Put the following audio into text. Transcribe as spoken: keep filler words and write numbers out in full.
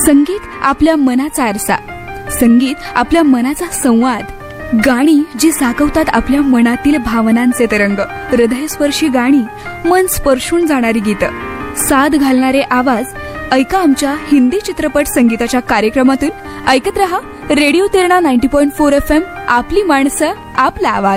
संगीत आपल्या मनाचा आरसा, संगीत आपल्या मनाचा संवाद, गाणी जी साकवतात आपल्या मनातील भावनांचे तरंग, हृदयस्पर्शी गाणी, मन स्पर्शून जाणारी गीतं, साद घालणारे आवाज. ऐका आमच्या हिंदी चित्रपट संगीताच्या कार्यक्रमातून. ऐकत रहा radio Terna ninety point four F M. आपली माणसं, आपला आवाज.